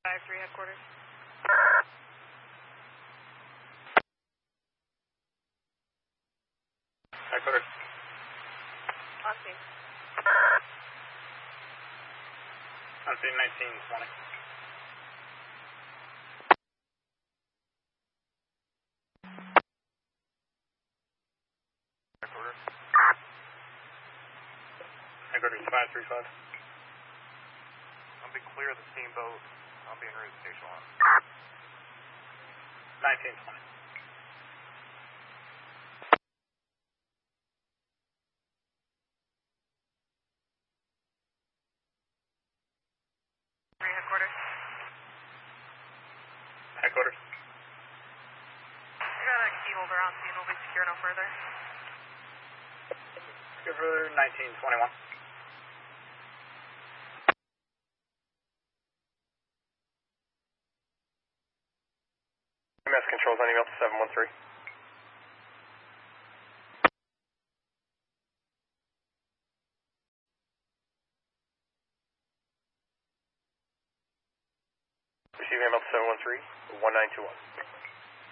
5-3 headquarters. Headquarters. On scene. On scene 1920. Headquarters. Headquarters 535. I'll be clear of the steamboat. I'll be en route to Station 1920. Headquarters. Headquarters. I got a key holder on scene. Will be secure no further. Secure for 1921. MS controls on email to 713. Receiving email to 713, 1921.